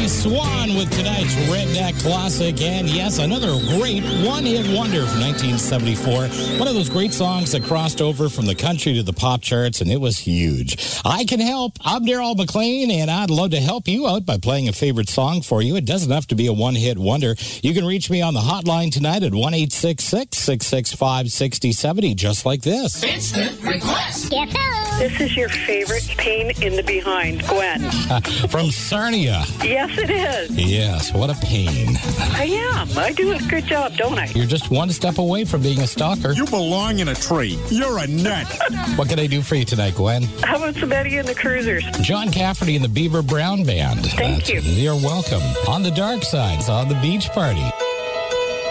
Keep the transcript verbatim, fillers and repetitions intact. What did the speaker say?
Patty Swan with tonight's Redneck Classic. And yes, another great one-hit wonder from nineteen seventy-four. One of those great songs that crossed over from the country to the pop charts, and it was huge. I Can Help. I'm Daryl McLean, and I'd love to help you out by playing a favorite song for you. It doesn't have to be a one-hit wonder. You can reach me on the hotline tonight at one eight six six, six six five, six zero seven zero, just like this. Instant request. Yes, hello. This is your favorite pain in the behind, Gwen. From Sarnia. Yes, it is. Yes, what a pain. I am. I do a good job, don't I? You're just one step away from being a stalker. You belong in a tree. You're a nut. What can I do for you tonight, Gwen? How about some Eddie and the Cruisers? John Cafferty and the Beaver Brown Band. Thank you. You're welcome. On the Dark Side, on the Beach Party.